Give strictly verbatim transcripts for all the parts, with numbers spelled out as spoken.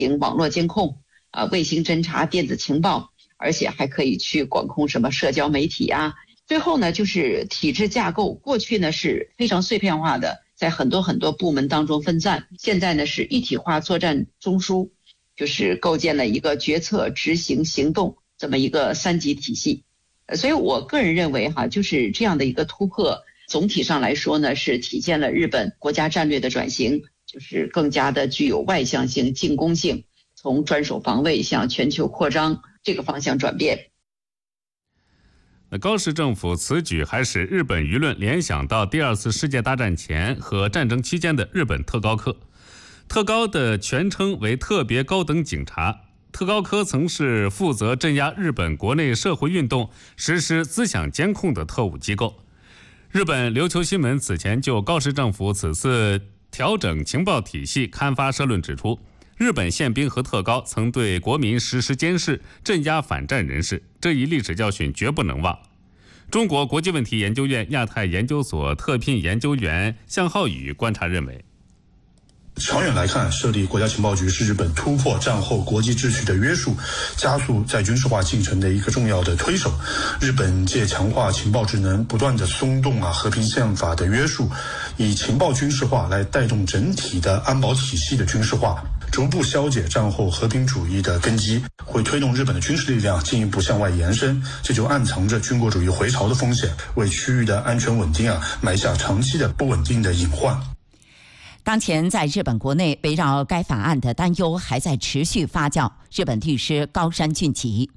行网络监控、啊、呃、卫星侦察、电子情报，而且还可以去管控什么社交媒体啊。最后呢，就是体制架构，过去呢是非常碎片化的，在很多很多部门当中分散，现在呢是一体化作战中枢，就是构建了一个决策、执行、行动这么一个三级体系。所以我个人认为哈，就是这样的一个突破，总体上来说呢，是体现了日本国家战略的转型，就是更加的具有外向性、进攻性，从专守防卫向全球扩张这个方向转变。 那高市政府此举还使日本舆论联想到第二次世界大战前和战争期间的日本特高科。特高的全称为特别高等警察。特高科曾是负责镇压日本国内社会运动、实施思想监控的特务机构。日本琉球新闻此前就高市政府此次调整情报体系刊发社论指出，日本宪兵和特高曾对国民实施监视、镇压反战人士，这一历史教训绝不能忘。中国国际问题研究院亚太研究所特聘研究员向浩宇观察认为， 长远来看，设立国家情报局是日本突破战后国际秩序的约束，加速再军事化进程的一个重要的推手。日本借强化情报职能，不断的松动啊和平宪法的约束，以情报军事化来带动整体的安保体系的军事化，逐步消解战后和平主义的根基，会推动日本的军事力量进一步向外延伸，这就暗藏着军国主义回潮的风险，为区域的安全稳定啊埋下长期的不稳定的隐患。 当前在日本国内围绕该法案的担忧还在持续发酵。日本律师高山俊吉，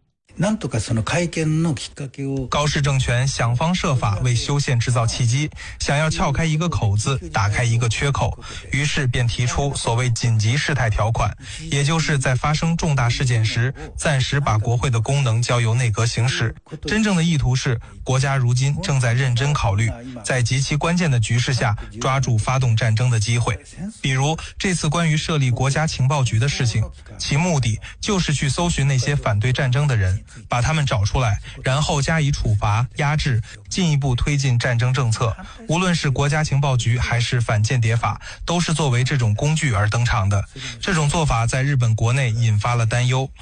高市政权想方设法为修宪制造契机，想要撬开一个口子，打开一个缺口，于是便提出所谓紧急事态条款，也就是在发生重大事件时，暂时把国会的功能交由内阁行使。真正的意图是，国家如今正在认真考虑，在极其关键的局势下抓住发动战争的机会。比如这次关于设立国家情报局的事情，其目的就是去搜寻那些反对战争的人，把他们找出来，然后加以处罚、压制，进一步推进战争政策。无论是国家情报局还是反间谍法，都是作为这种工具而登场的。这种做法在日本国内引发了担忧。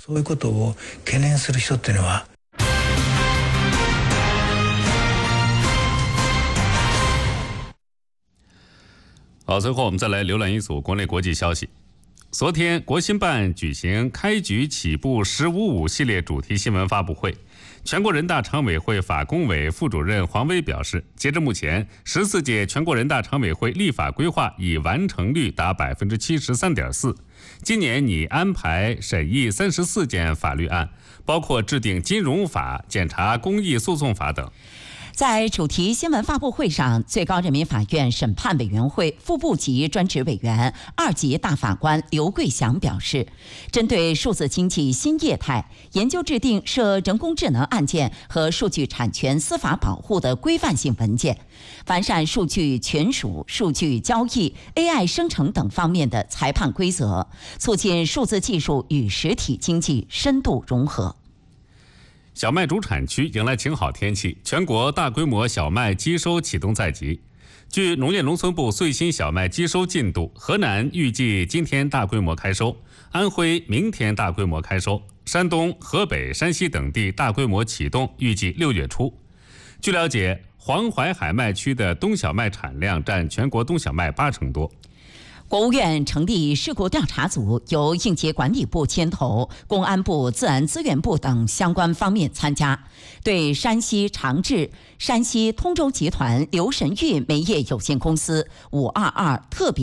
好，最后我们再来浏览一组国内国际消息。昨天，国新办举行开局起步十五五系列主题新闻发布会。全国人大常委会法工委副主任黄威表示，截至目前，十四届全国人大常委会立法规划已完成率达百分之七十三点四。今年拟安排审议三十四件法律案，包括制定金融法、检察公益诉讼法等。 在主题新闻发布会上，最高人民法院审判委员会副部级专职委员、二级大法官刘桂祥表示，针对数字经济新业态，研究制定涉人工智能案件和数据产权司法保护的规范性文件，完善数据权属、数据交易、A I 生成等方面的裁判规则，促进数字技术与实体经济深度融合。 小麦主产区迎来晴好天气，全国大规模小麦机收启动在即。据农业农村部最新小麦机收进度，河南预计今天大规模开收，安徽明天大规模开收，山东、河北、山西等地大规模启动，预计六月初。据了解，黄淮海麦区的冬小麦产量占全国冬小麦八成多。 国务院成立事故调查组，由应急管理部牵头，公安部、自然资源部等相关方面参加，对山西长治、山西通州集团刘神玉煤业有限公司五二二特别